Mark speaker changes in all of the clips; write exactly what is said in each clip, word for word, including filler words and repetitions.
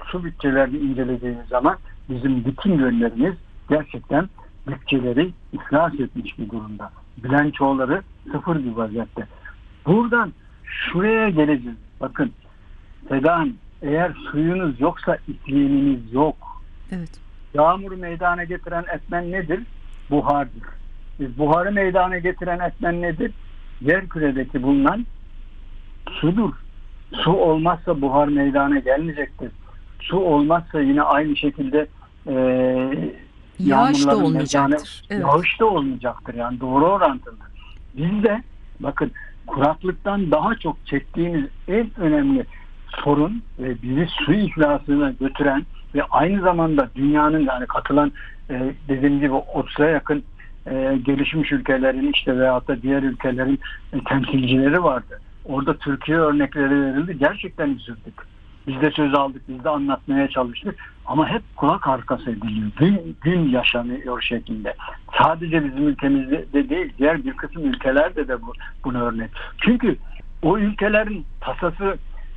Speaker 1: su bütçelerini incelediğimiz zaman bizim bütün göllerimiz gerçekten bütçeleri iflas etmiş bir durumda. Bilançoları sıfır bir vaziyette. Buradan şuraya geleceğiz. Bakın Seda Hanım, eğer suyunuz yoksa ikliminiz yok.
Speaker 2: Evet.
Speaker 1: Yağmuru meydana getiren etmen nedir? Buhardır. Biz buharı meydana getiren etmen nedir? Yerküredeki bulunan sudur. Su olmazsa buhar meydana gelmeyecektir. Su olmazsa yine aynı şekilde e,
Speaker 2: yağış da
Speaker 1: yağmurların
Speaker 2: olmayacaktır.
Speaker 1: meydana,
Speaker 2: Evet.
Speaker 1: yağış da olmayacaktır. Yani doğru orantılı. Biz de bakın kuraklıktan daha çok çektiğimiz en önemli sorun ve bizi su iflasına götüren ve aynı zamanda dünyanın yani katılan e, dediğim gibi otuza yakın e, gelişmiş ülkelerin işte veyahut da diğer ülkelerin e, temsilcileri vardı. Orada Türkiye örnekleri verildi. Gerçekten üzüldük. Biz de söz aldık, biz de anlatmaya çalıştık. Ama hep kulak arkası ediliyor. Gün, gün yaşanıyor şeklinde. Sadece bizim ülkemizde de değil, diğer bir kısım ülkelerde de bu, bunu örnek. Çünkü o ülkelerin tasası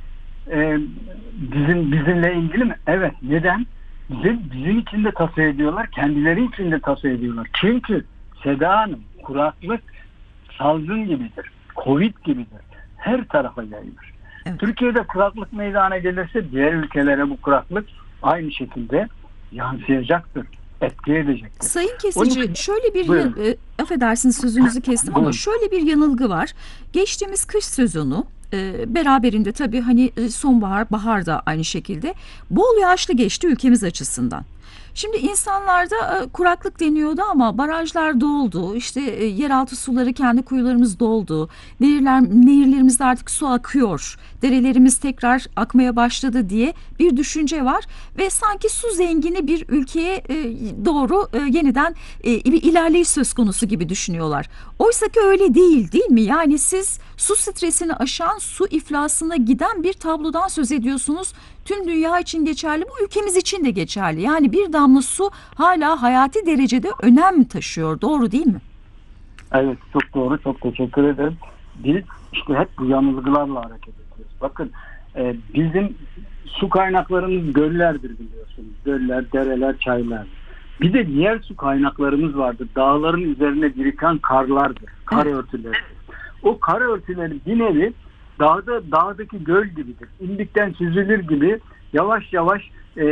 Speaker 1: e, bizim bizimle ilgili mi? Evet. Neden? Bizim, bizim için de tasa ediyorlar, kendileri için de tasa ediyorlar. Çünkü Seda Hanım, kuraklık salgın gibidir. Covid gibidir. Her tarafa yayılır.
Speaker 2: Evet.
Speaker 1: Türkiye'de kuraklık meydana gelirse diğer ülkelere bu kuraklık aynı şekilde yansıyacaktır. Etki edecektir.
Speaker 2: Sayın Kesici,
Speaker 1: Onun-
Speaker 2: şöyle bir
Speaker 1: Buyurun.
Speaker 2: e, affedersiniz sözünüzü kestim ama
Speaker 1: Buyurun.
Speaker 2: şöyle bir yanılgı var. Geçtiğimiz kış sezonu e, beraberinde tabii hani e, sonbahar, bahar da aynı şekilde bol yağışlı geçti ülkemiz açısından. Şimdi insanlarda e, kuraklık deniyordu ama barajlar doldu, işte e, yeraltı suları kendi kuyularımız doldu, nehirler, nehirlerimizde artık su akıyor, derelerimiz tekrar akmaya başladı diye bir düşünce var ve sanki su zengini bir ülkeye e, doğru e, yeniden e, bir ilerleyiş söz konusu gibi düşünüyorlar. Oysa ki öyle değil, değil mi? Yani siz su stresini aşan, su iflasına giden bir tablodan söz ediyorsunuz. Tüm dünya için geçerli, bu ülkemiz için de geçerli. Yani bir damla su hala hayati derecede önem taşıyor. Doğru değil mi?
Speaker 1: Evet, çok doğru. Çok teşekkür ederim. Biz işte hep bu yanılgılarla hareket ediyoruz. Bakın e, bizim su kaynaklarımız göllerdir biliyorsunuz. Göller, dereler, çaylar. Bir de diğer su kaynaklarımız vardır. Dağların üzerine biriken karlardır. Kar
Speaker 2: Evet.
Speaker 1: örtüleri. O kar örtüleri bir nevi dağda, dağdaki göl gibidir. İndikten süzülür gibi yavaş yavaş e,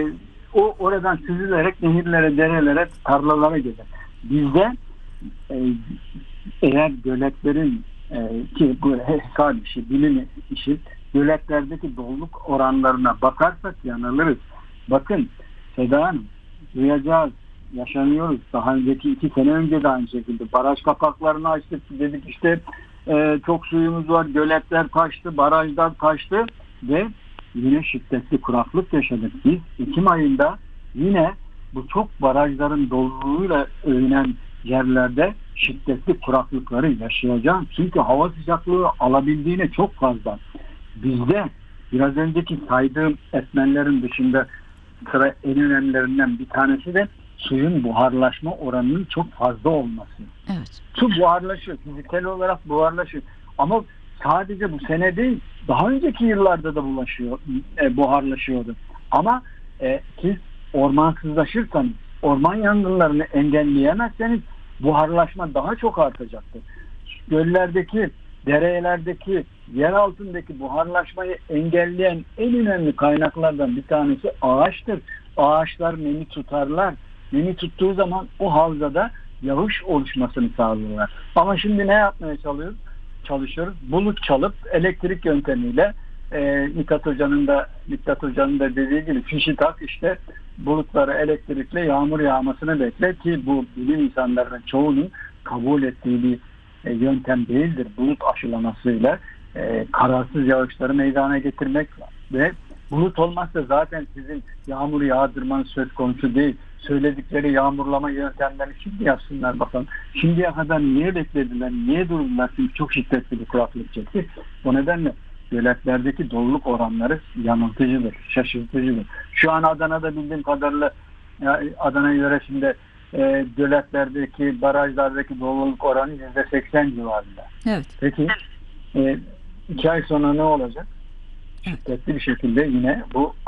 Speaker 1: o oradan süzülerek nehirlere, derelere, tarlalara gelir. Bizde e, eğer göletlerin e, ki bu hesap işi, bilim işi, göletlerdeki doluluk oranlarına bakarsak yanılırız. Bakın Seda Hanım, duyacağız, yaşanıyoruz. Daha önceki iki sene önce de aynı şekilde baraj kapaklarını açtık. Dedik işte e, çok suyumuz var, göletler taştı, barajlar taştı ve yine şiddetli kuraklık yaşadık. Biz Ekim ayında yine bu çok barajların doluluğuyla övünen yerlerde şiddetli kuraklıkları yaşayacağız. Çünkü hava sıcaklığı alabildiğine çok fazla. Bizde biraz önceki saydığım etmenlerin dışında sıra en önemlilerinden bir tanesi de suyun buharlaşma oranının çok fazla olması.
Speaker 2: Evet.
Speaker 1: Su buharlaşıyor. Fiziksel olarak buharlaşıyor. Ama sadece bu sene değil, daha önceki yıllarda da bulaşıyor, e, buharlaşıyordu. Ama e, siz ormansızlaşırsanız, orman yangınlarını engelleyemezseniz buharlaşma daha çok artacaktır. Göllerdeki, derelerdeki, yer altındaki buharlaşmayı engelleyen en önemli kaynaklardan bir tanesi ağaçtır. Ağaçlar nemi tutarlar. Nemi tuttuğu zaman o havzada yağış oluşmasını sağlıyorlar. Ama şimdi ne yapmaya çalışıyoruz? Çalışıyoruz. Bulut çalıp elektrik yöntemiyle e, Mithat Hoca'nın da Mithat Hoca'nın da dediği gibi fişi tak işte bulutlara elektrikle yağmur yağmasını bekle ki bu bilim insanlarının çoğunun kabul ettiği bir e, yöntem değildir. Bulut aşılamasıyla e, kararsız yağışları meydana getirmek ve bulut olmazsa zaten sizin yağmur yağdırmanız söz konusu değil. Söyledikleri yağmurlama yöntemlerini şimdi yapsınlar bakalım. Şimdiye kadar niye beklediler, niye durdular? Çünkü çok şiddetli bir kuraklık çekti. O nedenle göletlerdeki doluluk oranları yanıltıcıdır, şaşırtıcıdır. Şu an Adana'da bildiğim kadarıyla Adana yöresinde e, göletlerdeki, barajlardaki doluluk oranı yüzde seksen civarında.
Speaker 2: Evet.
Speaker 1: Peki e, iki ay sonra ne olacak? Şiddetli bir şekilde yine bu